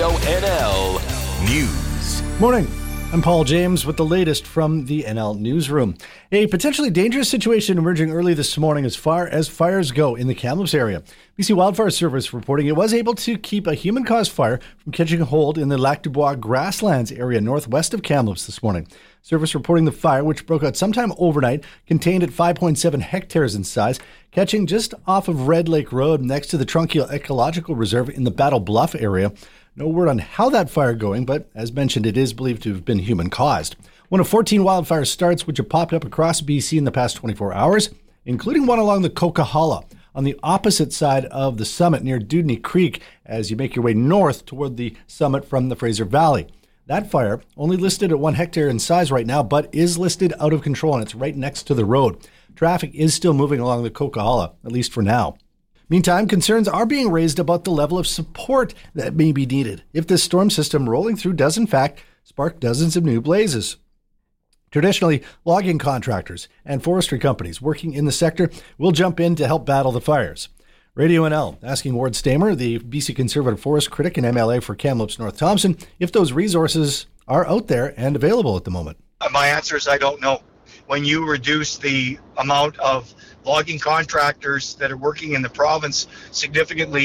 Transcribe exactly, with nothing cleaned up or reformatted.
Radio N L News. Morning. I'm Paul James with the latest from the N L Newsroom. A potentially dangerous situation emerging early this morning as far as fires go in the Kamloops area. B C Wildfire Service reporting it was able to keep a human-caused fire from catching hold in the Lac du Bois grasslands area northwest of Kamloops this morning. Service reporting the fire, which broke out sometime overnight, contained at five point seven hectares in size, catching just off of Red Lake Road next to the Trunchill Ecological Reserve in the Battle Bluff area. No word on how that fire going, but as mentioned, it is believed to have been human-caused. One of fourteen wildfire starts which have popped up across B C in the past twenty-four hours, including one along the Coquihalla on the opposite side of the summit near Dudney Creek as you make your way north toward the summit from the Fraser Valley. That fire, only listed at one hectare in size right now, but is listed out of control, and it's right next to the road. Traffic is still moving along the Coquihalla, at least for now. Meantime, concerns are being raised about the level of support that may be needed if this storm system rolling through does in fact spark dozens of new blazes. Traditionally, logging contractors and forestry companies working in the sector will jump in to help battle the fires. Radio N L asking Ward Stamer, the B C Conservative Forest critic and M L A for Kamloops North Thompson, if those resources are out there and available at the moment. My answer is I don't know. When you reduce the amount of logging contractors that are working in the province significantly,